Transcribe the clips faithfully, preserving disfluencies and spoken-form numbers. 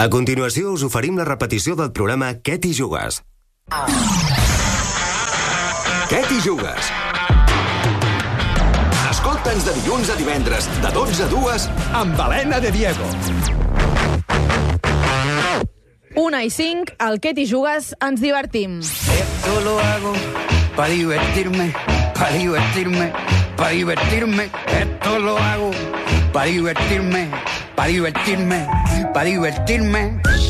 A continuació us oferim la repetició del programa Què t'hi jugues? Què t'hi jugues? Escolta'ns de dilluns a divendres, de dotze a dues, amb Helena de Diego. Una i cinc, al Què t'hi jugues ens divertim. Esto lo hago pa divertirme, pa divertirme, pa divertirme. Esto lo hago pa divertirme, pa divertirme, pa divertirme.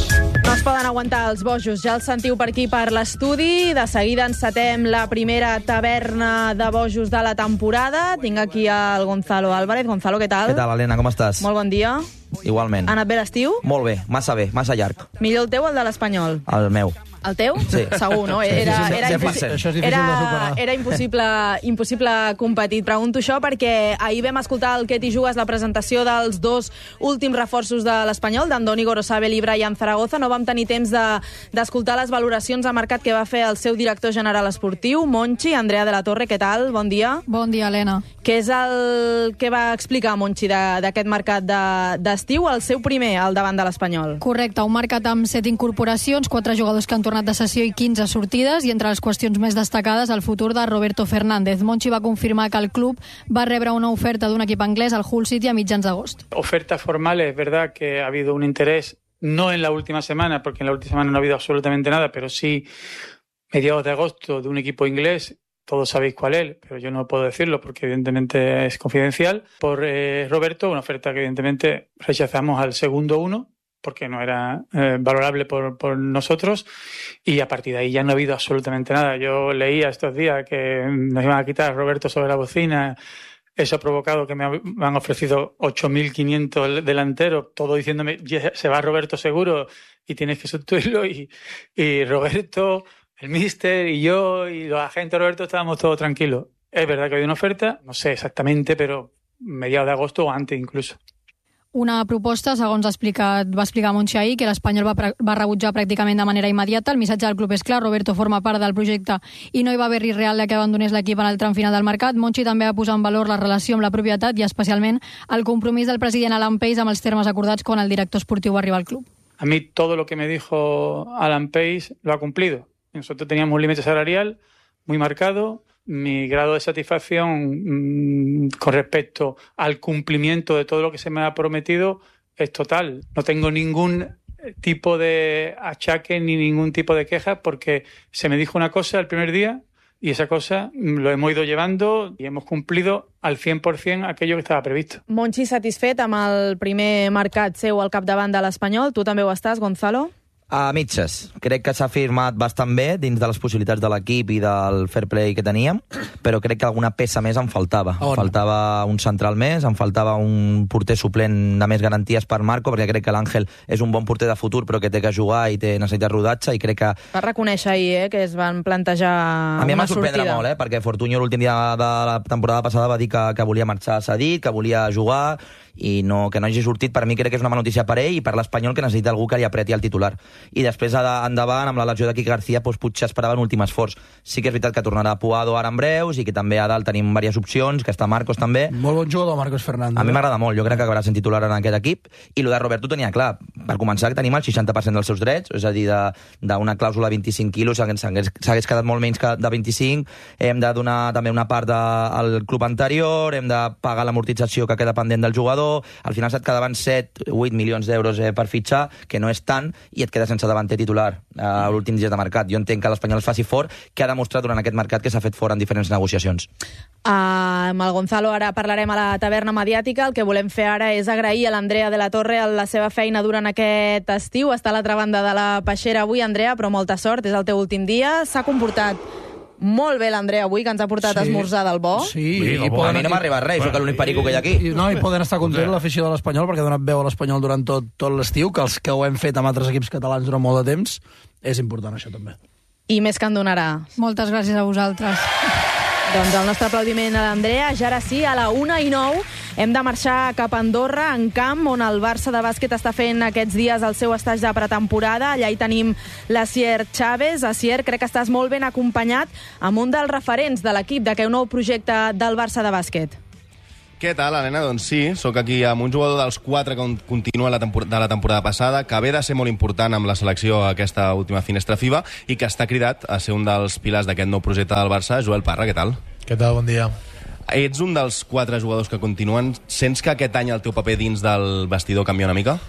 No es poden aguantar els bojos, ja els sentiu per aquí per l'estudi. De seguida encetem la primera taverna de bojos de la temporada. Tinc aquí el Gonzalo Álvarez. Gonzalo, què tal? Què tal, Helena, com estàs? Molt bon dia. Igualment. Ha anat bé l'estiu? Molt bé, massa bé, massa llarg. Millor el teu o el de l'Espanyol? El meu. El teu? Sí. Segur, no? Era, era, cent per impossi cent. Això és difícil era, de superar. era impossible, impossible competir. Pregunto això perquè ahir vam escoltar el Què t'hi jugues, la presentació dels dos últims reforços de l'Espanyol, d'Andoni Gorosabel i Brian Zaragoza. No vam tenir temps d'escoltar de, les valoracions a mercat que va fer el seu director general esportiu, Monchi. Andrea de la Torre, què tal? Bon dia. Bon dia, Helena. Què és el que va explicar Monchi d'aquest mercat d'estiu? De, el seu primer, al davant de l'Espanyol. Correcte, un mercat amb set incorporacions, quatre jugadors que han tornat de sessió i quinze sortides, i entre les qüestions més destacades el futur de Roberto Fernández. Monchi va confirmar que el club va rebre una oferta d'un equip anglès, el Hull City, a mitjans d'agost. Ofertas formales, es verdad que ha habido un interés, no en la última semana, porque en la última semana no ha habido absolutamente nada, pero sí mediados de agosto de un equipo inglés. Todos sabéis cuál es, pero yo no puedo decirlo porque evidentemente es confidencial. Por eh, Roberto, una oferta que evidentemente rechazamos al segundo uno, porque no era eh, valorable por, por nosotros, y a partir de ahí ya no ha habido absolutamente nada. Yo leía estos días que nos iban a quitar a Roberto sobre la bocina. Eso ha provocado que me han ofrecido ocho mil quinientos delanteros, todo diciéndome, se va Roberto seguro y tienes que sustituirlo, y, y Roberto, el míster y yo y los agentes de Roberto estábamos todos tranquilos. Es verdad que ha habido una oferta, no sé exactamente, pero mediados de agosto o antes incluso. Una proposta, segons ha explicat, va explicar Monchi ahir, que l'Espanyol va, va rebutjar pràcticament de manera immediata. El missatge del club és clar, Roberto forma part del projecte i no hi va haver risc real que abandonés l'equip en el tram final del mercat. Monchi també va posar en valor la relació amb la propietat i especialment el compromís del president Alan Pace amb els termes acordats quan el director esportiu va arribar al club. A mí todo lo que me dijo Alan Pace lo ha cumplido. Nosotros teníamos un límite salarial muy marcado. Mi grado de satisfacción mmm, con respecto al cumplimiento de todo lo que se me ha prometido es total. No tengo ningún tipo de achaque ni ningún tipo de queja porque se me dijo una cosa el primer día y esa cosa lo hemos ido llevando y hemos cumplido al cent per cent aquello que estava previsto. Monchi satisfet amb el primer mercat seu al capdavant de l'Espanyol. Tu també ho estàs, Gonzalo? A mitges. Crec que s'ha firmat bastant bé dins de les possibilitats de l'equip i del fair play que teníem, però crec que alguna peça més em faltava. Em faltava un central més, em faltava un porter suplent de més garanties per Marco, perquè crec que l'Àngel és un bon porter de futur, però que té que jugar i té necessitat rodatge, i crec que... Va reconèixer ahir eh, que es van plantejar a mi una em va sorprendre sortida. molt, eh, perquè Fortunyo l'últim dia de la temporada passada va dir que, que volia marxar cedit, que volia jugar, i no, que no hagi sortit, per mi crec que és una bona notícia per ell i per l'Espanyol, que necessita algú que li apreti al titular. I després endavant, amb la lesió de Quique García, doncs potser esperava un últim esforç. Sí que és veritat que tornarà Puado ara en breus i que també a dalt tenim diverses opcions, que està Marcos també. Molt bon jugador, Marcos Fernández. A mi m'agrada molt, jo crec que acabarà sent titular en aquest equip. I el de Roberto tenia clar, per començar, que tenim el seixanta per cent dels seus drets, és a dir, d'una clàusula de vint-i-cinc quilos, s'hagués quedat molt menys que de vint-i-cinc, hem de donar també una part al club anterior, hem de pagar l'amortització que queda pendent del jugador, al final se't quedaven set o vuit milions d'euros eh, per fitxar, que no és tant, i et quedes sense davanter titular a l'últim dia de mercat. Jo entenc que l'Espanyol es faci fort, que ha demostrat durant aquest mercat que s'ha fet fort en diferents negociacions. Uh, amb el Gonzalo ara parlarem a la taverna mediàtica. El que volem fer ara és agrair a l'Andrea de la Torre la seva feina durant aquest estiu. Està a l'altra banda de la peixera avui, Andrea, però molta sort, és el teu últim dia. S'ha comportat molt bé l'Andrea avui, que ens ha portat sí. esmorzar del bo. Sí, sí, i poden... a mi no m'ha arribat res, bueno, això que l'únic perico que hi ha aquí. I, no, i poden estar content l'afició de l'Espanyol, perquè ha donat veu a l'Espanyol durant tot, tot l'estiu, que els que ho hem fet amb altres equips catalans durant molt de temps, és important això també. I més que en donarà. Moltes gràcies a vosaltres. Doncs el nostre aplaudiment a l'Andrea. Ja ara sí, a la una i nou hem de marxar cap a Andorra, en camp, on el Barça de bàsquet està fent aquests dies el seu estatge de pretemporada. Allà hi tenim l'Asier Chávez. Asier, crec que estàs molt ben acompanyat amb un dels referents de l'equip d'aquest nou projecte del Barça de bàsquet. Què tal, Helena? Doncs sí, sóc aquí amb un jugador dels quatre que continua la tempor- de la temporada passada, que ve de ser molt important amb la selecció a aquesta última finestra FIBA i que està cridat a ser un dels pilars d'aquest nou projecte del Barça. Joel Parra, què tal? Què tal? Bon dia. Ets un dels quatre jugadors que continuen. Sents que aquest any el teu paper dins del vestidor canvia una mica?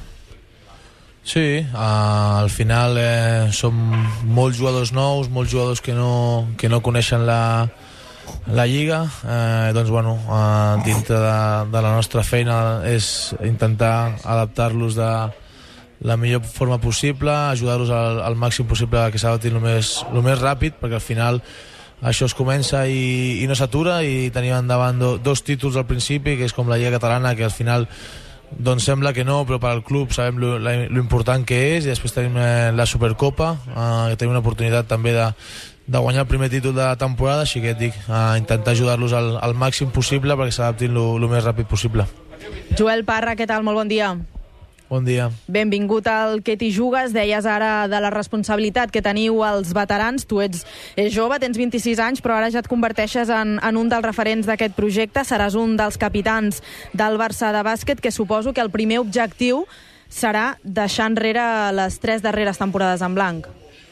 Sí, uh, al final eh, som molts jugadors nous, molts jugadors que no, que no coneixen la, la Lliga. Eh, doncs, bueno, uh, dintre de, de la nostra feina és intentar adaptar-los de la millor forma possible, ajudar-los al, al màxim possible que s'adaptin el més, el més ràpid, perquè al final això es comença i, i no s'atura, i tenim endavant do, dos títols al principi, que és com la Lliga Catalana, que al final doncs sembla que no, però per al club sabem lo, la, lo important que és, i després tenim eh, la Supercopa, eh, que tenim una oportunitat també de, de guanyar el primer títol de la temporada, així que et dic, eh, intentar ajudar-los al, al màxim possible perquè s'adaptin el més ràpid possible. Joel Parra, què tal? Molt bon dia. Bon dia. Benvingut al Que t'hi jugues. Deies ara de la responsabilitat que teniu els veterans. Tu ets jove, tens vint-i-sis anys, però ara ja et converteixes en, en un dels referents d'aquest projecte. Seràs un dels capitans del Barça de bàsquet, que suposo que el primer objectiu serà deixar enrere les tres darreres temporades en blanc.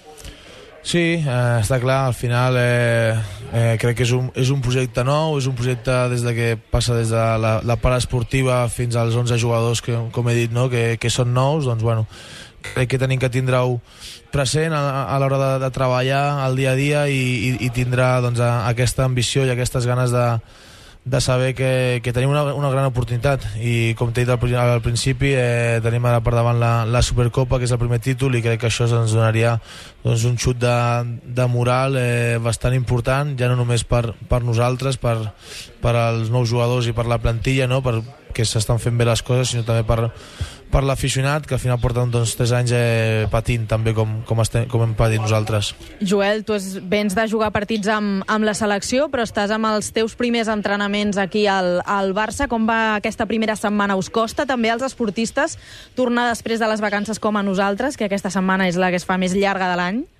Sí, eh, està clar, al final eh, eh, crec que és un, és un projecte nou, és un projecte des de que passa des de la, la part esportiva fins als onze jugadors que, com he dit, no? que, que són nous. Doncs bueno, crec que tenim que tindre-ho present a, a l'hora de, de treballar al dia a dia, i, i, i tindrà doncs, a, aquesta ambició i aquestes ganes de, de saber que, que tenim una, una gran oportunitat. I com t'he dit al, al principi, eh, tenim ara per davant la, la Supercopa, que és el primer títol, i crec que això ens donaria doncs, un xut de, de moral eh, bastant important, ja no només per, per nosaltres, per, per als nous jugadors i per la plantilla, no? Perquè s'estan fent bé les coses, sinó també per, per l'aficionat, que al final porten doncs, tres anys eh, patint també com, com, estem, com hem patit nosaltres. Joel, tu es, vens de jugar partits amb, amb la selecció, però estàs amb els teus primers entrenaments aquí al, al Barça. Com va aquesta primera setmana? Us costa també als esportistes tornar després de les vacances com a nosaltres, que aquesta setmana és la que es fa més llarga de l'any?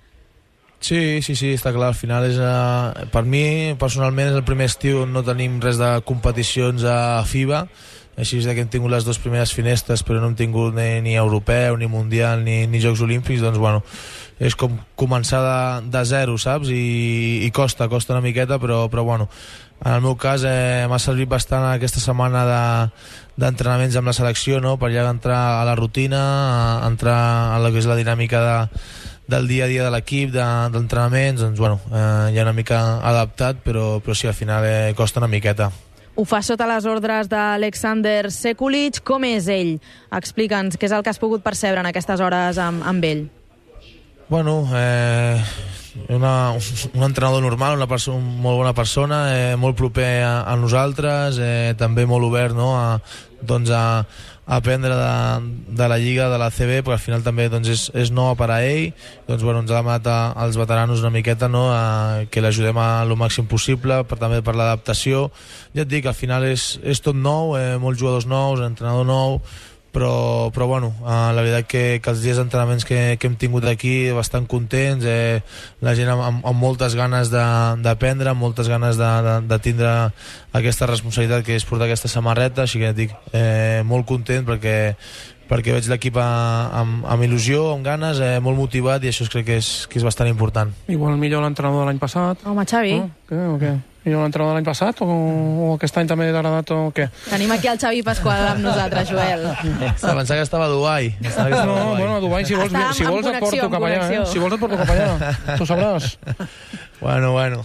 Sí, sí, sí, està clar. Al final és, uh, per mi, personalment, és el primer estiu on no tenim res de competicions a FIBA. Així és que hem tingut les dues primeres finestres, però no hem tingut ni, ni europeu, ni mundial, ni, ni Jocs Olímpics. Doncs, bueno, és com començar de, de zero, saps? I, i costa, costa una miqueta, però, però bueno, en el meu cas eh, m'ha servit bastant aquesta setmana de, d'entrenaments amb la selecció, no? Per ja entrar a la rutina, a entrar a la que és la dinàmica de, del dia a dia de l'equip, de, d'entrenaments. Doncs, bueno, eh, ja una mica adaptat, però, però sí, al final eh, costa una miqueta. Ho fa sota les ordres d'Alexander Sekulic. Com és ell? Explica'ns què és el que has pogut percebre en aquestes hores amb, amb ell. Bueno, eh, una, un entrenador normal, una persona, molt bona persona, eh, molt proper a, a nosaltres, eh, també molt obert, no? a, doncs a, a aprendre de, de la Lliga, de la C B, perquè al final també doncs, és, és nova per a ell. Doncs, bueno, ens ha demanat a, als veteranos una miqueta, no? a, que l'ajudem a lo màxim possible, per, també per l'adaptació. Ja et dic, al final és, és tot nou, eh, molts jugadors nous, entrenador nou, però, però bueno, eh, la veritat que, que els dies d'entrenaments que, que hem tingut aquí bastant contents, eh, la gent amb, amb moltes ganes d'aprendre, amb moltes ganes de, de, de tindre aquesta responsabilitat que és portar aquesta samarreta, així que et dic, eh, molt content perquè perquè veig l'equip amb, amb il·lusió, amb ganes, eh, molt motivat, i això crec que és, que és bastant important. Igual millor l'entrenador de l'any passat. Home, Xavi. No? Què, o què? Millor l'entrenador de l'any passat o, o aquest any també t'ha agradat o què? Tenim aquí el Xavi Pasqual amb nosaltres, Joel. Se pensava que estava a Dubai. Estava que estava no, a Dubai. bueno, a Dubai, si vols, si vols et porto cap allà, eh? Si vols et porto cap allà, tu sabràs. Bueno, bueno.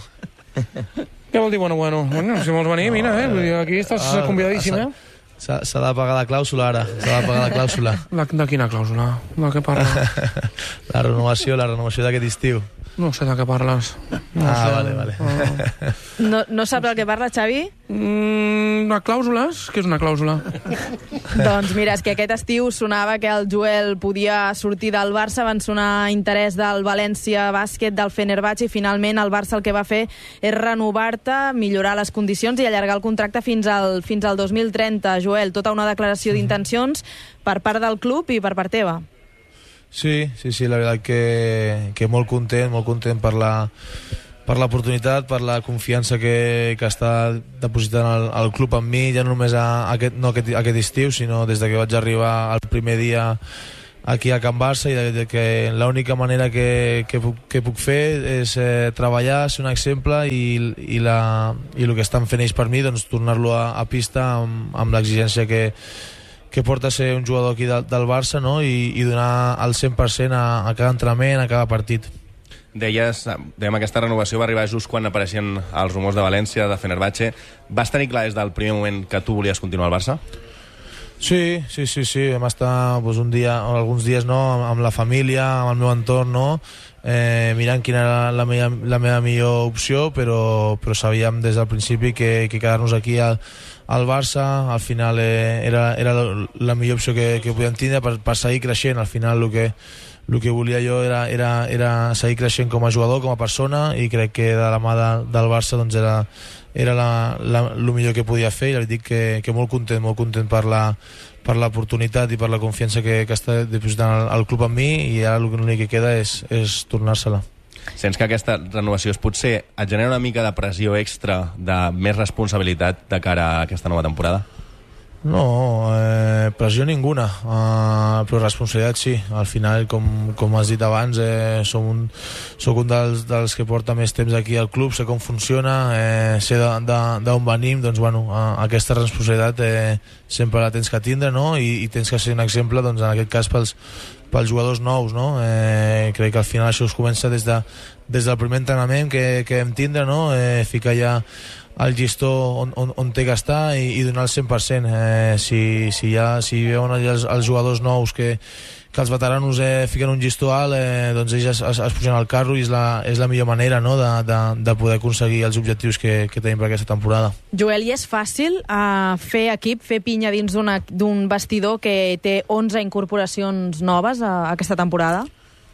Què vol dir bueno, bueno? Bueno, si vols venir, mira, eh? Vull dir, aquí estàs Ah, convidadíssim, eh? S'ha s'ha de pagar la clàusula ara. S'ha de pagar la clàusula. La, de quina clàusula? De què parla? La renovació, la renovació d'aquest estiu. No sé de què parles. No ah, sé. vale, vale. Ah. No, no saps del que parla, Xavi? Mm, de clàusules? Què és una clàusula? Doncs mira, és que aquest estiu sonava que el Joel podia sortir del Barça, van sonar interès del València Bàsquet, del Fenerbahçe, i finalment el Barça el que va fer és renovar-te, millorar les condicions i allargar el contracte fins al, fins al dos mil trenta. Joel, tota una declaració d'intencions per part del club i per part teva. Sí, sí, sí, la veritat que, que molt content, molt content per la, per l'oportunitat, per la confiança que, que està depositant el, el club en mi, ja no només a, a aquest, no aquest, aquest estiu, sinó des de que vaig arribar el primer dia aquí a Can Barça, i de, de que l'única manera que, que, puc, que puc fer és eh, treballar, ser un exemple, i, i, la, i el que estan fent ells per mi, doncs tornar-lo a, a pista amb, amb l'exigència que, que porta a ser un jugador aquí de, del Barça, no? I, i donar el cent per cent a, a cada entrenament, a cada partit. Deies, dèiem, aquesta renovació va arribar just quan apareixien els rumors de València, de Fenerbahçe. Vas tenir clar des del primer moment que tu volies continuar al Barça? Sí, sí, sí, sí. Vam estar pues, un dia, o alguns dies no, amb, amb la família, amb el meu entorn, no? eh, mirant quina era la meva, la meva millor opció, però, però sabíem des del principi que, que quedar-nos aquí al, al Barça al final eh, era, era la millor opció que, que podíem tindre per, per seguir creixent. Al final el que, el que volia jo era, era, era seguir creixent com a jugador, com a persona, i crec que de la mà de, del Barça doncs era era la, la, el millor que podia fer, i ja li dic que, que molt content, molt content per la per l'oportunitat i per la confiança que, que està depositant el, el club en mi, i ara l'únic que queda és, és tornar-se-la. Sents que aquesta renovació es potser et genera una mica de pressió extra, de més responsabilitat de cara a aquesta nova temporada? No, eh, pressió ninguna, eh, però responsabilitat sí. Al final, com, com has dit abans, eh, som un, soc un dels, dels que porta més temps aquí al club, sé com funciona, eh, sé d'on venim, doncs bueno, eh, aquesta responsabilitat eh, sempre la tens que tindre, no? I, i tens que ser un exemple, doncs, en aquest cas pels, pels jugadors nous, no? Eh, crec que al final això es comença des, de, des del primer entrenament que, que hem tindre, no? Eh, ficar ja el llistó on, on, on té que estar, i, i donar el cent per cent. Eh, si, si, ja, si veuen els, els jugadors nous que, que els veteranos eh, fiquen un llistó alt, eh, doncs ells es, es, es pugen al carro, i és la, és la millor manera, no? de, de, de poder aconseguir els objectius que, que tenim per aquesta temporada. Joel, i és fàcil uh, fer equip, fer pinya dins d'un vestidor que té onze incorporacions noves a, a aquesta temporada?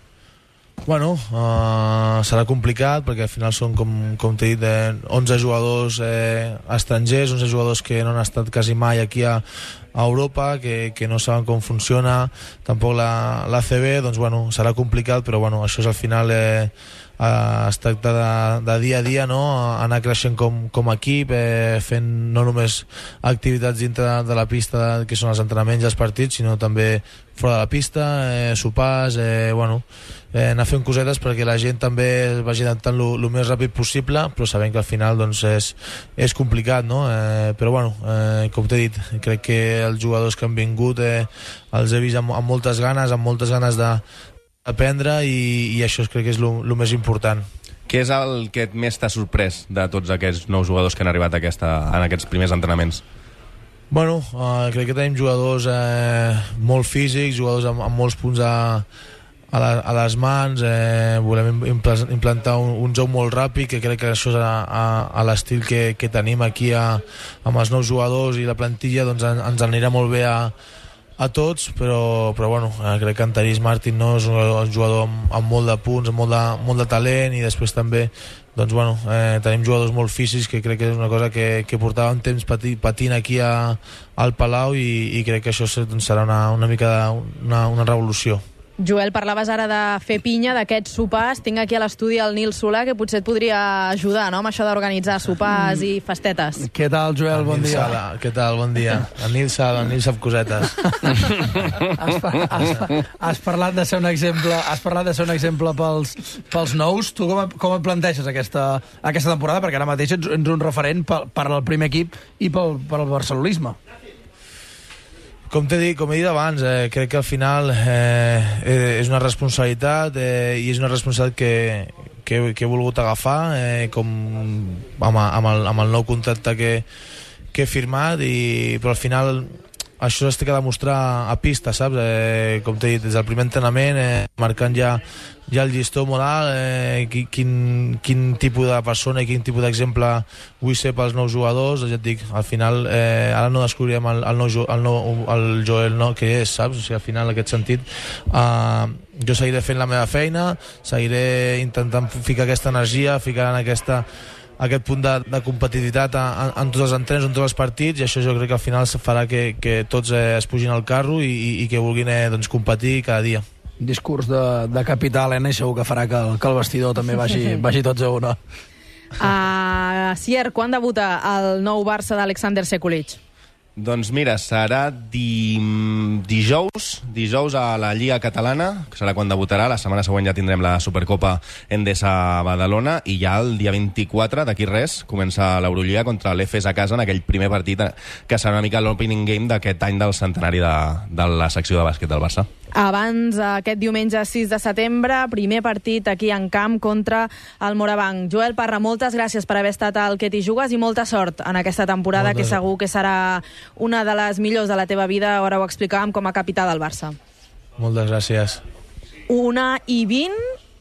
Bueno, uh, serà complicat, perquè al final són, com, com t'he dit, eh, onze jugadors eh, estrangers, onze jugadors que no han estat quasi mai aquí a, a Europa, que, que no saben com funciona tampoc la, la C B. Doncs bueno, serà complicat, però bueno, això és al final eh, eh, es tracta de, de dia a dia, no? Anar creixent com, com a equip, eh, fent no només activitats dintre de, de la pista, que són els entrenaments i els partits, sinó també fora de la pista, eh, sopars, eh, bueno, eh, anar fent cosetes perquè la gent també es vagi adaptant el més ràpid possible, però sabem que al final doncs, és, és complicat, no? Eh, però bueno, eh, com t'he dit, crec que els jugadors que han vingut eh, els he vist amb, amb moltes ganes, amb moltes ganes d'aprendre, i, i això crec que és el més important. Què és el que més t'ha sorprès de tots aquests nous jugadors que han arribat a aquesta, en aquests primers entrenaments? Bueno, uh, crec que tenim jugadors eh, molt físics, jugadors amb, amb molts punts a, a, la, a les mans, eh, volem implantar un, un joc molt ràpid, que crec que això és a, a, a l'estil que, que tenim aquí a, amb els nous jugadors i la plantilla, doncs en, ens anirà molt bé a, a tots, però, però bueno, eh, crec que Antaris Martin no, és un jugador amb, amb molt de punts, amb molt de, molt de talent, i després també doncs bueno, eh, tenim jugadors molt físics, que crec que és una cosa que, que portàvem temps pati, patint aquí a, al Palau, i, i crec que això doncs, serà una, una mica de, una, una revolució. Joel, parlaves ara de fer pinya, d'aquests sopars. Tinc aquí a l'estudi el Nil Solà, que potser et podria ajudar, no?, amb això d'organitzar sopars mm. i festetes. Què tal, Joel? Bon dia. Sala. Què tal? Bon dia. El Nil Sala, el Nil sap cosetes. has, par has, has parlat de ser un exemple, has parlat de ser un exemple pels, pels nous. Tu com, com et planteges aquesta, aquesta temporada? Perquè ara mateix ets, ets un referent per, per al primer equip i pel, per al barcelonisme. Com t'he dit, com he dit abans, eh, crec que al final eh, és una responsabilitat, eh, i és una responsabilitat que, que, que he volgut agafar, eh, com amb, amb, el, amb el nou contracte que, que he firmat, i, però al final això es té que demostrar a pista, saps? Eh, com t'he dit, des del primer entrenament, eh, marcant ja, ja el llistó molt alt, eh, quin, quin tipus de persona i quin tipus d'exemple vull ser pels nous jugadors. Ja et dic, al final eh, ara no descobrirem el, el, nou, el, nou, el Joel no, que és, saps? O sigui, al final, en aquest sentit, eh, jo seguiré fent la meva feina, seguiré intentant ficar aquesta energia, ficar en aquesta aquest punt de, de competitivitat en, en tots els entrens, en tots els partits, i això jo crec que al final farà que, que tots eh, es pugin al carro i, i, i que vulguin eh, doncs, competir cada dia. discurs de, de capità, Helena, i segur que farà que el, que el vestidor també vagi, vagi tots a una. Uh, Sier, quan debuta el nou Barça d'Alexander Sekulic? Doncs mira, serà di... dijous, dijous a la Lliga Catalana, que serà quan debutarà. La setmana següent ja tindrem la Supercopa Endesa Badalona, i ja el dia vint-i-quatre, d'aquí res, comença l'Eurolliga contra l'E F E S a casa en aquell primer partit que serà una mica l'opening game d'aquest any del centenari de, de la secció de bàsquet del Barça. Abans, aquest diumenge sis de setembre, primer partit aquí en camp contra el Morabanc. Joel Parra, moltes gràcies per haver estat al Que t'hi jugues i molta sort en aquesta temporada, moltes... que segur que serà una de les millors de la teva vida. Ara ho explicàvem com a capità del Barça. Moltes gràcies. Una i vint.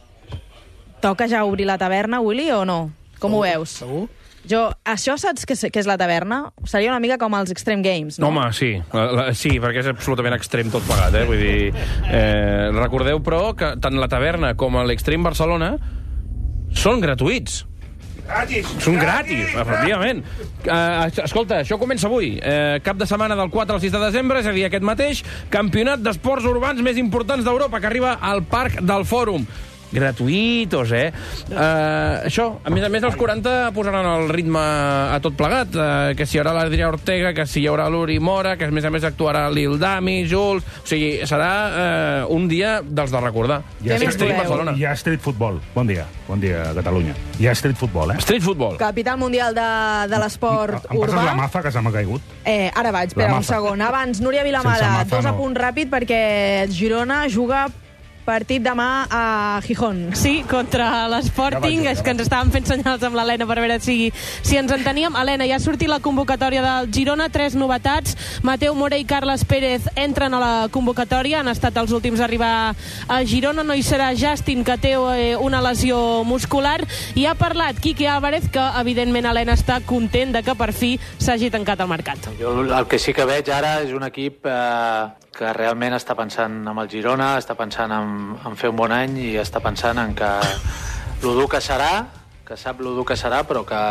Toca ja obrir la taverna, Willy, o no? Com ho veus? Segur? Jo, això saps què és la taverna? Seria una mica com els Extreme Games, no? Home, sí. La, la, sí, perquè és absolutament extrem tot plegat, eh? Vull dir, eh, recordeu, però, que tant la taverna com l'Extreme Barcelona són gratuïts. Gratis! Són gratis, efectivament. Uh, escolta, això comença avui. Uh, cap de setmana del quatre al sis de desembre, és a dir, aquest mateix, campionat d'esports urbans més importants d'Europa, que arriba al Parc del Fòrum. Gratuïtos, eh? Uh, això, a més a més, els quaranta posaran el ritme a tot plegat, uh, que si hi haurà l'Adrià Ortega, que si hi haurà l'Uri Mora, que a més a més actuarà Lil Dami, Jules... O sigui, serà uh, un dia dels de recordar. Hi ha street, Barcelona. Hi ha street futbol. Bon dia. Bon dia, Catalunya. Hi ha street futbol, eh? Street futbol. Capital mundial de, de l'esport urbà. Em passes la mafa, que se m'ha caigut? Eh, ara vaig, espera un segon. Abans, Núria Vilamala, dos a punt ràpid, perquè Girona juga partit demà a Gijón. Sí, contra l'Sporting. Ja és que ens estàvem fent senyals amb l'Helena per veure si, si ens enteníem. Helena, ja ha sortit la convocatòria del Girona, tres novetats. Mateu Mora i Carles Pérez entren a la convocatòria, han estat els últims a arribar a Girona. No hi serà Justin, que té eh, una lesió muscular, i ha parlat Quique Álvarez, que evidentment Helena està content de que per fi s'hagi tancat el mercat. Jo el que sí que veig ara és un equip eh, que realment està pensant en el Girona, està pensant en, en fer un bon any i està pensant en que lo dur que serà, que sap lo dur que serà, però que,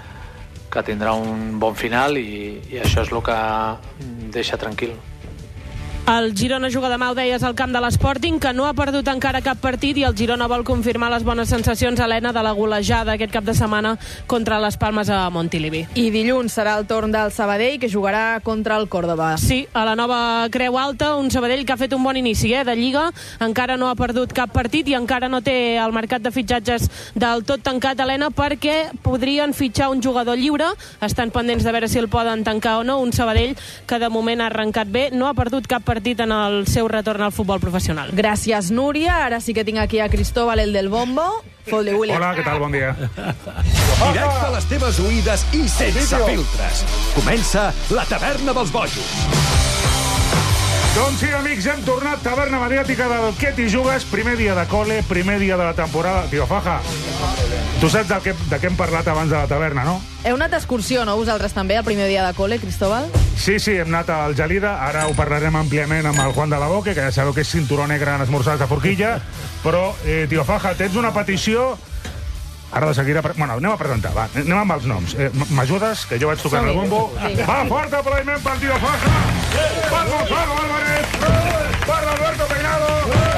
que tindrà un bon final, i, i això és el que deixa tranquil. El Girona juga demà, ho deies, al camp de l'Sporting, que no ha perdut encara cap partit, i el Girona vol confirmar les bones sensacions, Helena, de la golejada aquest cap de setmana contra les Palmes a Montilivi. I dilluns serà el torn del Sabadell, que jugarà contra el Córdoba. Sí, a la nova Creu Alta, un Sabadell que ha fet un bon inici eh, de Lliga, encara no ha perdut cap partit i encara no té el mercat de fitxatges del tot tancat, Helena, perquè podrien fitxar un jugador lliure, estan pendents de veure si el poden tancar o no, un Sabadell que de moment ha arrencat bé, no ha perdut cap partit partit en el seu retorn al futbol professional. Gràcies, Núria. Ara sí que tinc aquí a Cristóbal, el del bombo. Folde William. Hola, què tal? Bon dia. Directe a les teves oïdes i sense filtres. Comença la Taverna dels Bojos. Doncs sí, amics, hem tornat. Taverna mediàtica del Que t'hi jugues. Primer dia de col·le, primer dia de la temporada. Tio Faja, tu saps de què, de què hem parlat abans de la taverna, no? Heu anat d'excursió, no? Vosaltres també, el primer dia de col·le, Cristóbal? Sí, sí, hem anat al Gelida. Ara ho parlarem àmpliament amb el Juan de la Boque, que ja sabeu que és cinturó negre en esmorzars de forquilla. Però, eh, tio Faja, tens una petició... Ara de seguida... Bueno, anem a presentar, va. Anem amb els noms. Eh, M'ajudes? Que jo vaig tocant el bombo. Sí. Va, fort aplaudiment pel tio Faja! Per Gonzalo Álvarez! Per Alberto Peinado!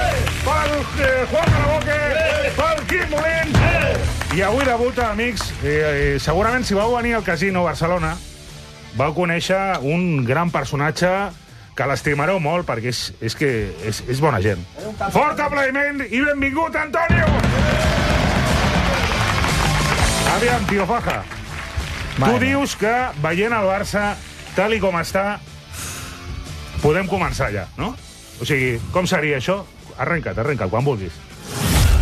Per eh, Juan de la Boque! Per Quim Molins! I avui debuta, amics, eh, eh, segurament si vau venir al Casino Barcelona vau conèixer un gran personatge que l'estimareu molt, perquè és, és que és, és bona gent. Fort aplaudiment i benvingut, Antonio! Aviam, tio Faja, tu dius que veient el Barça tal i com està podem començar ja, no? O sigui, com seria això? Arrenca't, arrenca't, quan vulguis.